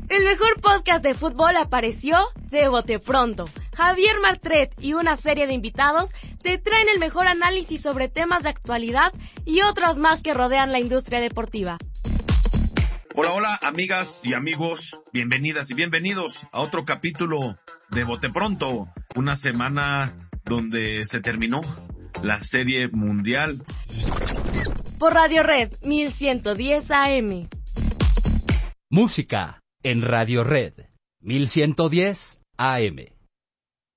El mejor podcast de fútbol apareció de Bote Pronto. Javier Martret y una serie de invitados te traen el mejor análisis sobre temas de actualidad y otros más que rodean la industria deportiva. Hola, hola, amigas y amigos, bienvenidas y bienvenidos a otro capítulo de Bote Pronto, una semana donde se terminó la serie mundial. Por Radio Red 1110 AM. Música en Radio Red 1110 AM.